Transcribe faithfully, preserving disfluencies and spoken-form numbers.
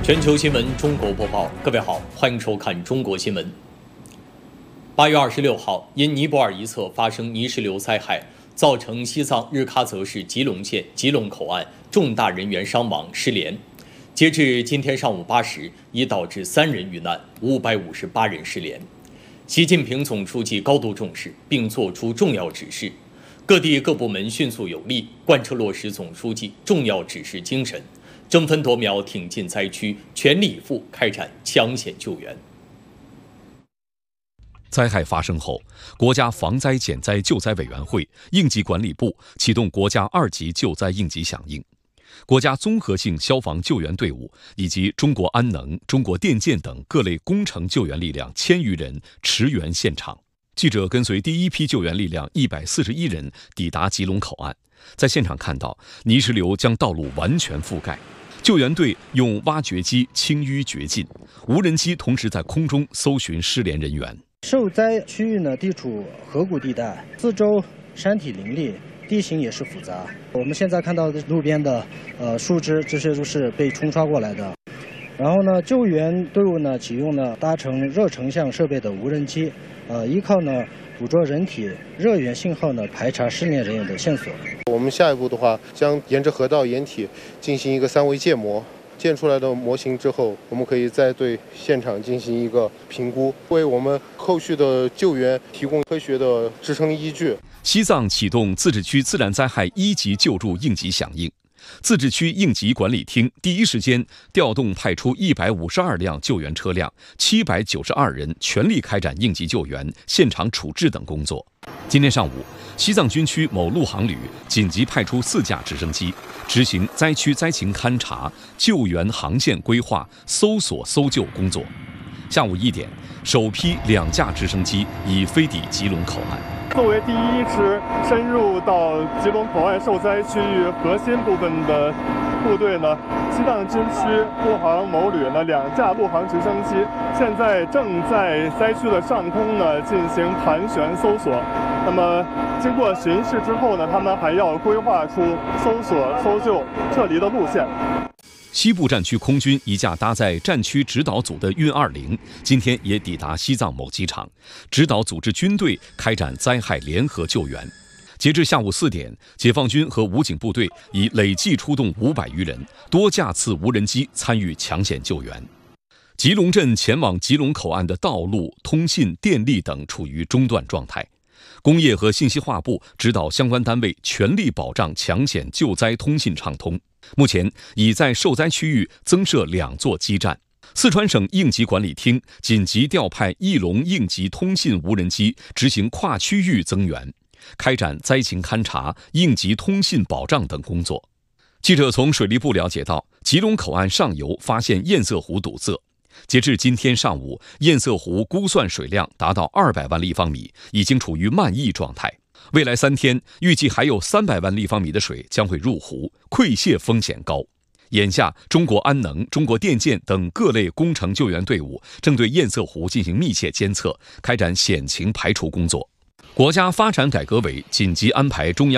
全球新闻中国播报，各位好，欢迎收看中国新闻。八月二十六号，因尼泊尔一侧发生泥石流灾害，造成西藏日喀则市吉隆县吉隆口岸重大人员伤亡失联。截至今天上午八时，已导致三人遇难，五百五十八人失联。习近平总书记高度重视，并作出重要指示，各地各部门迅速有力贯彻落实总书记重要指示精神，争分夺秒挺进灾区，全力以赴开展抢险救援。 灾害发生后，国家防灾减灾救灾委员会、应急管理部启动国家二级救灾应急响应，国家综合性消防救援队伍以及中国安能、中国电建等各类工程救援力量千余人驰援现场。记者跟随第一批救援力量一百四十一人抵达吉隆口岸，在现场看到泥石流将道路完全覆盖，救援队用挖掘机清淤掘尽，无人机同时在空中搜寻失联人员。 受灾区域呢，地处河谷地带，四周山体林立，地形也是复杂。我们现在看到的路边的呃树枝，这些都是被冲刷过来的。然后呢，救援队伍呢启用了搭乘热成像设备的无人机，呃，依靠呢捕捉人体热源信号呢排查失联人员的线索。 我们下一步的话，将沿着河道掩体进行一个三维建模。建出来的模型之后，我们可以再对现场进行一个评估，为我们后续的救援提供科学的支撑依据。 西藏启动自治区自然灾害一级救助应急响应，自治区应急管理厅第一时间调动派出一百五十二辆救援车辆，七百九十二人全力开展应急救援、现场处置等工作。今天上午，西藏军区某陆航旅紧急派出四架直升机，执行灾区灾情勘察、救援航线规划、搜索搜救工作。下午一点，首批两架直升机已飞抵吉隆口岸。 作为第一支深入到吉隆口岸受灾区域核心部分的部队呢，西藏军区陆航某旅呢两架陆航直升机现在正在灾区的上空呢进行盘旋搜索。那么经过巡视之后呢，他们还要规划出搜索、搜救、撤离的路线。 西部战区空军一架搭载战区指导组的运二零，今天也抵达西藏某机场，指导组织军队开展灾害联合救援。截至下午四点，解放军和武警部队已累计出动五百余人，多架次无人机参与抢险救援。吉隆镇前往吉隆口岸的道路、通信、电力等处于中断状态。工业和信息化部指导相关单位全力保障抢险救灾通信畅通。目前已在受灾区域增设两座基站。四川省应急管理厅紧急调派翼龙应急通信无人机执行跨区域增援，开展灾情勘察、应急通信保障等工作。记者从水利部了解到，吉隆口岸上游发现堰塞湖堵塞，截至今天上午，堰塞湖估算水量达到二百万立方米，已经处于漫溢状态。未来三天，预计还有三百万立方米的水将会入湖，溃泄风险高。眼下，中国安能、中国电建等各类工程救援队伍正对堰塞湖进行密切监测，开展险情排除工作。国家发展改革委紧急安排中央